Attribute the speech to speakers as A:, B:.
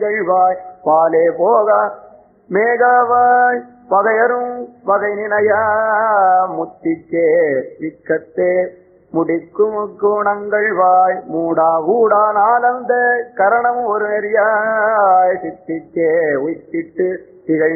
A: வாய் பாலே போக மேகவாய் பகையரும் வகை நினைய முத்திச்சே விக்கத்தே முடிக்கும் குணங்கள் வாய் மூடா ஊடா நாளந்த கரணம் ஒரு நெறியாய் சித்திச்சே உய்த்திட்டு திகழ்